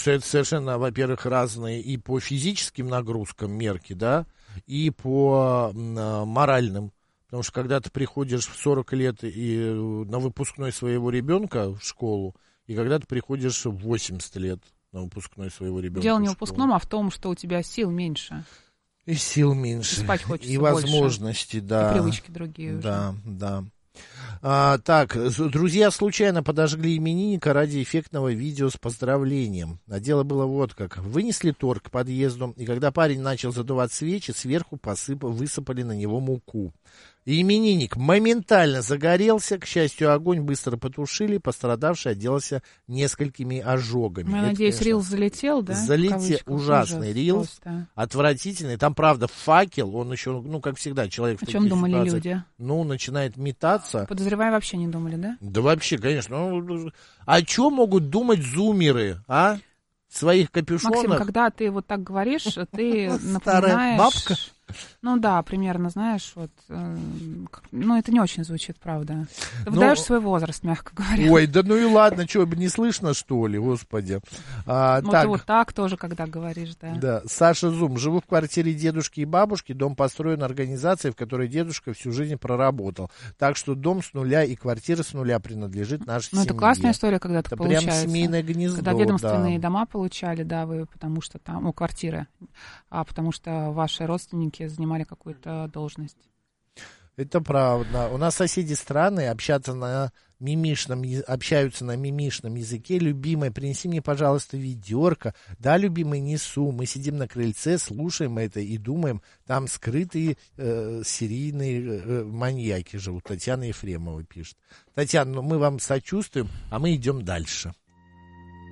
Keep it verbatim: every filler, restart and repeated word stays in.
что это совершенно, во-первых, разные и по физическим нагрузкам мерки, да, и по э, моральным. Потому что когда ты приходишь в сорок лет и на выпускной своего ребенка в школу, и когда ты приходишь в восемьдесят лет на выпускной своего ребенка. Дело не в выпускном, а в том, что у тебя сил меньше. И сил меньше. И спать хочется и больше. возможности, да. И привычки другие уже. Да, да. А, так, друзья случайно подожгли именинника ради эффектного видео с поздравлением. А дело было вот как. Вынесли торт к подъезду, и когда парень начал задувать свечи, сверху посып... высыпали на него муку. И именинник моментально загорелся. К счастью, огонь быстро потушили. Пострадавший отделался несколькими ожогами. Я Это, надеюсь, конечно, рилс залетел, да? Залетел. Ужасный рилс. Просто. Отвратительный. Там, правда, факел. Он еще, ну, как всегда, человек в О таких чем думали ситуациях, люди? ну, начинает метаться. Подозреваю, вообще не думали, да? Да вообще, конечно. Ну, о чем могут думать зумеры, а? В своих капюшонах. Максим, когда ты вот так говоришь, ты напоминаешь... Старая бабка. Ну да, примерно, знаешь, вот, э, ну это не очень звучит, правда. Ты Ну, выдаешь свой возраст, мягко говоря. Ой, да ну и ладно, что, не слышно, что ли, господи. А, ну так, ты вот так тоже, когда говоришь, да. Да, Саша Зум. Живу в квартире дедушки и бабушки. Дом построен организацией, в которой дедушка всю жизнь проработал. Так что дом с нуля и квартира с нуля принадлежит нашей Ну семье. это классная история, когда это, это получается. прям семейное гнездо, когда ведомственные да. дома получали, да, вы, потому что там, ну, квартиры, а потому что ваши родственники занимали какую-то должность. Это правда. У нас соседи странные, общаться на мимишном, общаются на мимишном языке. Любимая, принеси мне, пожалуйста, ведерко. Да, любимый, несу. Мы сидим на крыльце, слушаем это и думаем, там скрытые э, серийные э, маньяки живут. Татьяна Ефремова пишет. Татьяна, ну мы вам сочувствуем, а мы идем дальше.